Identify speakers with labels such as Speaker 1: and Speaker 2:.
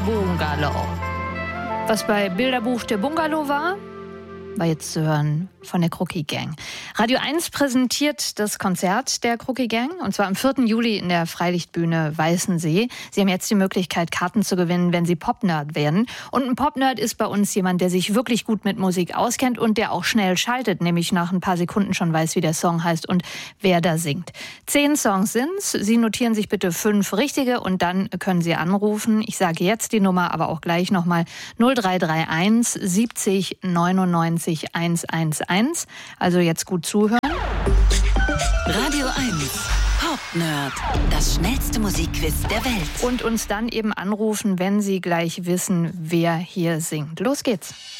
Speaker 1: Bungalow. Was bei Bilderbuch der Bungalow war jetzt zu hören von der Krucki Gang. Radio 1 präsentiert das Konzert der Krucki Gang, und zwar am 4. Juli in der Freilichtbühne Weißensee. Sie haben jetzt die Möglichkeit, Karten zu gewinnen, wenn Sie Popnerd werden. Und ein Popnerd ist bei uns jemand, der sich wirklich gut mit Musik auskennt und der auch schnell schaltet, nämlich nach ein paar Sekunden schon weiß, wie der Song heißt und wer da singt. 10 Songs sind's. Sie notieren sich bitte 5 richtige und dann können Sie anrufen. Ich sage jetzt die Nummer, aber auch gleich nochmal 0331 70 99 111. Also jetzt gut zuhören.
Speaker 2: Radio 1 Popnerd, das schnellste Musikquiz der Welt.
Speaker 1: Und uns dann eben anrufen, wenn Sie gleich wissen, wer hier singt. Los geht's.